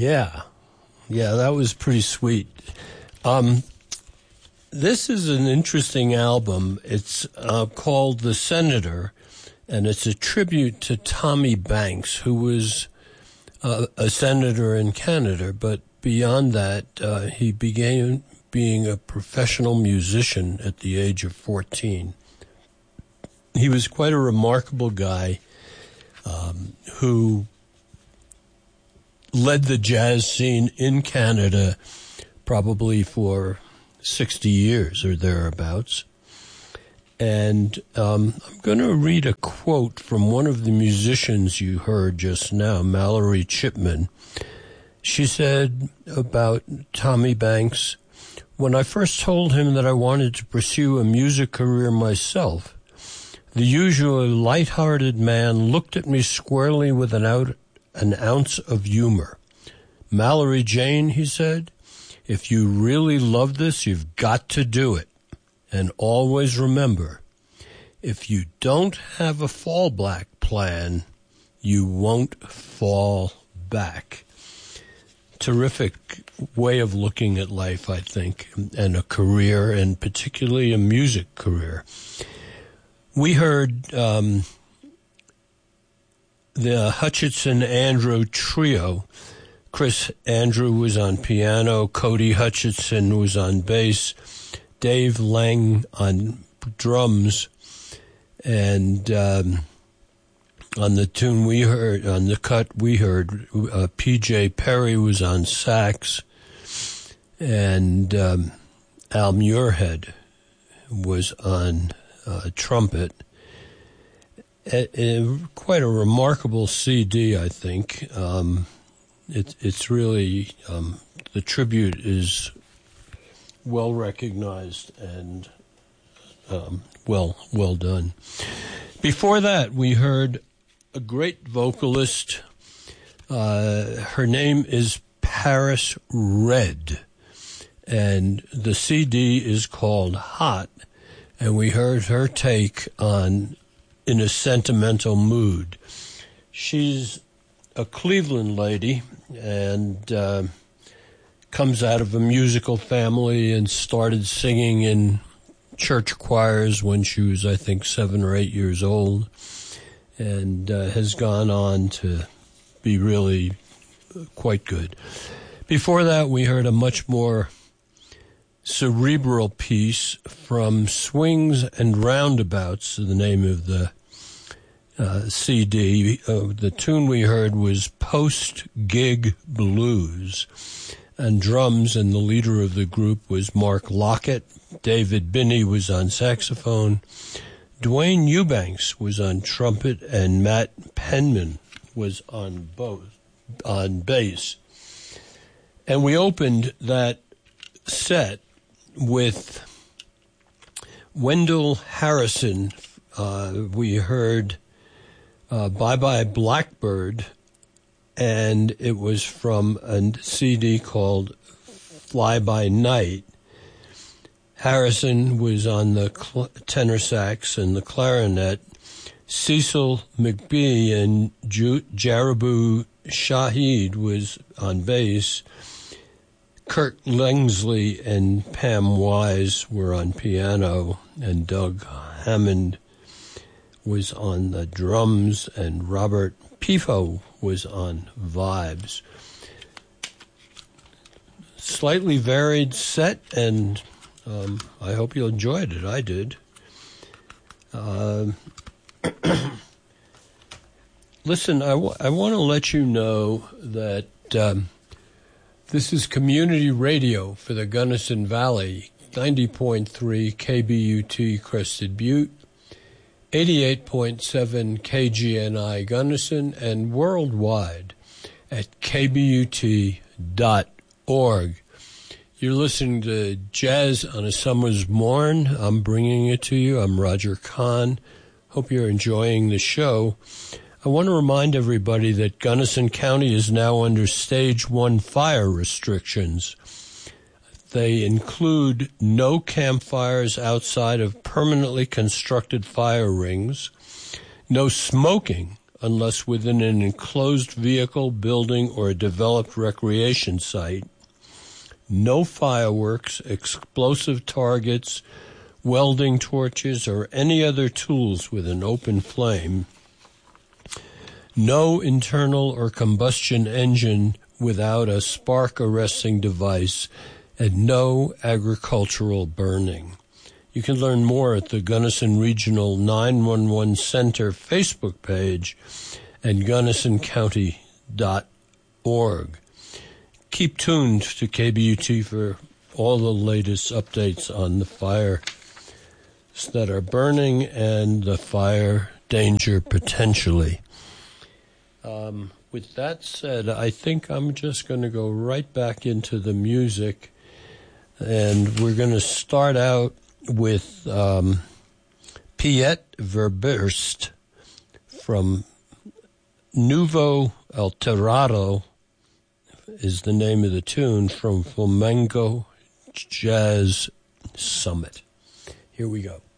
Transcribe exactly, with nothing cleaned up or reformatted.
Yeah. Yeah, that was pretty sweet. Um, this is an interesting album. It's uh, called The Senator, and it's a tribute to Tommy Banks, who was uh, a senator in Canada, but beyond that, uh, he began being a professional musician at the age of fourteen. He was quite a remarkable guy um, who led the jazz scene in Canada probably for sixty years or thereabouts. And um, I'm going to read a quote from one of the musicians you heard just now, Mallory Chipman. She said about Tommy Banks, "When I first told him that I wanted to pursue a music career myself, the usually light-hearted man looked at me squarely with an, out, an ounce of humor. 'Mallory Jane,' he said, 'if you really love this, you've got to do it. And always remember, if you don't have a fallback plan, you won't fall back.'" Terrific way of looking at life, I think, and a career, and particularly a music career. We heard um, the Hutchinson-Andrew trio. Chris Andrew was on piano, Cody Hutchinson was on bass, Dave Lang on drums, and um, on the tune we heard, on the cut we heard, uh, P J Perry was on sax, and um, Al Muirhead was on uh, trumpet. A, a, quite a remarkable C D, I think. Um, it, it's really, um, the tribute is well recognized and um, well well done. Before that, we heard a great vocalist. Uh, her name is Paris Red, and the C D is called Hot, and we heard her take on In a Sentimental Mood. She's a Cleveland lady and uh, comes out of a musical family and started singing in church choirs when she was, I think, seven or eight years old, and uh, has gone on to be really quite good. Before that, we heard a much more cerebral piece from Swings and Roundabouts, the name of the uh, C D. Uh, the tune we heard was Post-Gig Blues, and drums, and the leader of the group was Mark Lockett. David Binney was on saxophone. Dwayne Eubanks was on trumpet, and Matt Penman was on both, on bass. And we opened that set with Wendell Harrison. Uh, we heard uh, Bye Bye Blackbird, and it was from a C D called Fly By Night. Harrison was on the cl- tenor sax and the clarinet. Cecil McBee and Ju- Jarabu Shahid was on bass. Kurt Lengsley and Pam Wise were on piano, and Doug Hammond was on the drums, and Robert Pifo was on vibes. Slightly varied set, and um, I hope you enjoyed it. I did. Uh, listen, I, w- I want to let you know that um, this is community radio for the Gunnison Valley, ninety point three K B U T Crested Butte, eighty-eight point seven K G N I Gunnison, and worldwide at K B U T dot org. You're listening to Jazz on a Summer's Morn. I'm bringing it to you. I'm Roger Kahn. Hope you're enjoying the show. I want to remind everybody that Gunnison County is now under Stage one fire restrictions. They include no campfires outside of permanently constructed fire rings, no smoking unless within an enclosed vehicle, building, or a developed recreation site. No fireworks, explosive targets, welding torches, or any other tools with an open flame. No internal or combustion engine without a spark-arresting device, and no agricultural burning. You can learn more at the Gunnison Regional nine one one Center Facebook page and gunnison county dot org. Keep tuned to K B U T for all the latest updates on the fires that are burning and the fire danger potentially. Um, with that said, I think I'm just going to go right back into the music, and we're going to start out with um, Piet Verburst from Nuevo Alterado is the name of the tune from Flamenco Jazz Summit. Here we go.